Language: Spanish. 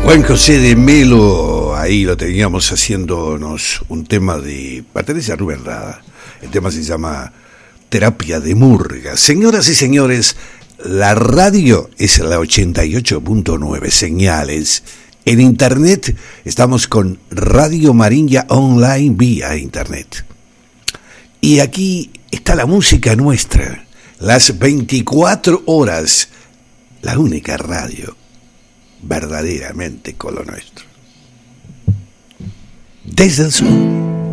Juan José de Melo, ahí lo teníamos haciéndonos un tema de Patricia Rubén Rada. El tema se llama Terapia de Murga. Señoras y señores, la radio es la 88.9 señales. En internet estamos con Radio Marinha Online vía internet. Y aquí está la música nuestra, las 24 horas, la única radio verdaderamente con lo nuestro. Desde el sur.